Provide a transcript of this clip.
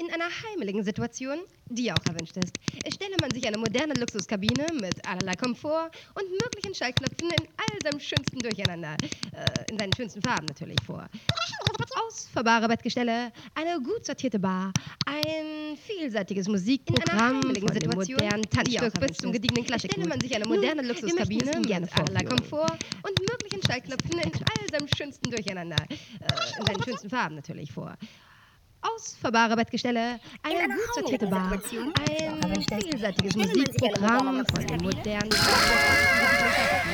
In einer heimeligen Situation, die auch erwünscht ist, stelle man sich eine moderne Luxuskabine mit allerlei Komfort und möglichen Schaltknöpfen in all seinem schönsten Durcheinander, in seinen schönsten Farben natürlich vor. Ausfahrbare Bettgestelle, eine gut sortierte Bar, ein vielseitiges Musikprogramm von dem modernen Tanzstück bis zum gediegenen Klassikgut. Stelle man sich eine moderne Luxuskabine mit allerlei Komfort und möglichen Schaltknöpfen in all seinem schönsten Durcheinander, in seinen schönsten Farben natürlich vor. Ausfahrbare Bettgestelle, eine gut sortierte Bar, ein vielseitiges Musikprogramm von dem modernen